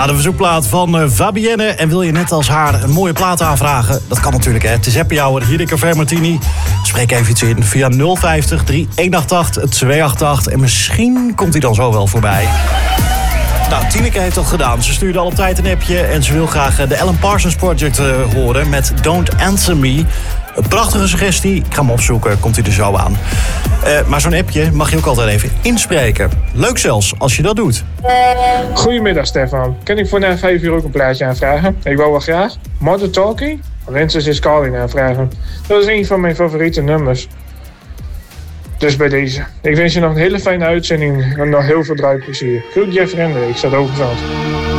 De verzoekplaat van Fabienne. En wil je net als haar een mooie plaat aanvragen? Dat kan natuurlijk, hè. Het is happy hour, hier de Café Martini. Spreek even iets in via 050 3188 288. En misschien komt hij dan zo wel voorbij. Nou, Tineke heeft dat gedaan. Ze stuurde al op tijd een appje en ze wil graag de Alan Parsons Project horen met Don't Answer Me. Een prachtige suggestie. Ik ga hem opzoeken, komt hij er zo aan. Maar zo'n appje mag je ook altijd even inspreken. Leuk zelfs, als je dat doet. Goedemiddag Stefan. Kan ik voor na 5 uur ook een plaatje aanvragen? Ik wou wel graag Modern Talking van Princess is Calling aanvragen. Dat is een van mijn favoriete nummers. Dus bij deze. Ik wens je nog een hele fijne uitzending en nog heel veel draaiplezier. Groet Jeff Render, ik sta overzand.